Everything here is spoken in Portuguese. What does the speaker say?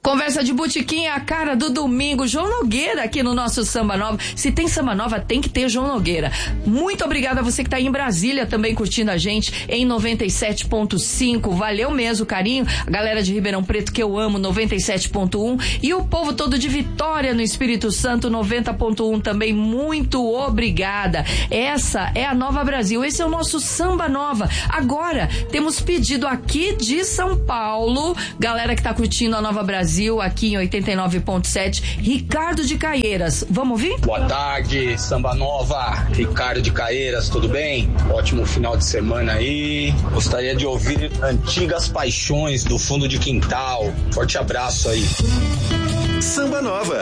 Conversa de botequim é a cara do domingo. João Nogueira aqui no nosso Samba Nova. Se tem Samba Nova, tem que ter João Nogueira. Muito obrigada a você que tá aí em Brasília também curtindo a gente em 97.5. Valeu mesmo, carinho. A galera de Ribeirão Preto que eu amo, 97.1. E o povo todo de Vitória no Espírito Santo, 90.1 também. Muito obrigada. Essa é a Nova Brasil. Esse é o nosso Samba Nova. Agora, temos pedido aqui de São Paulo, galera que tá curtindo a Nova Brasil aqui em 89.7, Ricardo de Caieiras. Vamos ouvir? Boa tarde, Samba Nova, Ricardo de Caieiras, tudo bem? Ótimo final de semana aí. Gostaria de ouvir Antigas Paixões do Fundo de Quintal. Forte abraço aí. Samba Nova,